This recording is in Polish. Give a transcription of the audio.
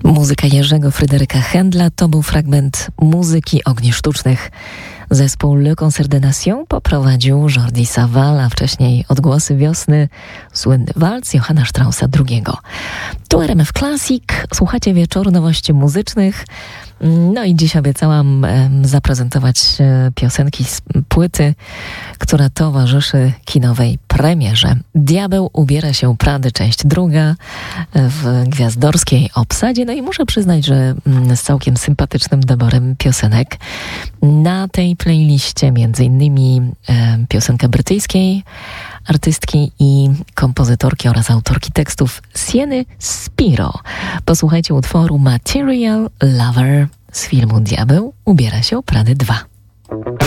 Muzyka Jerzego Fryderyka Händla to był fragment muzyki ogni sztucznych. Zespół Le Concert des Nations poprowadził Jordi Savall, a wcześniej Odgłosy wiosny, słynny walc Johanna Straussa II. Tu RMF Classic, słuchacie wieczoru nowości muzycznych. No i dziś obiecałam zaprezentować piosenki z płyty, która towarzyszy kinowej premierze. Diabeł ubiera się Prady, część druga, w gwiazdorskiej obsadzie. No i muszę przyznać, że z całkiem sympatycznym doborem piosenek. Na tej playliście między innymi piosenka brytyjskiej artystki i kompozytorki oraz autorki tekstów Sieny Spiro. Posłuchajcie utworu Material Lover z filmu Diabeł ubiera się Prady 2.